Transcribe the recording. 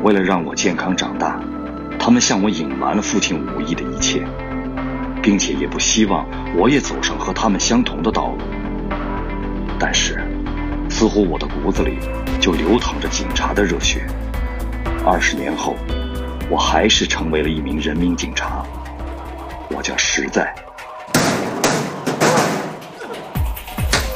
为了让我健康长大，他们向我隐瞒了父亲武艺的一切，并且也不希望我也走上和他们相同的道路。但是似乎我的骨子里就流淌着警察的热血。20年后，我还是成为了一名人民警察。我叫实在。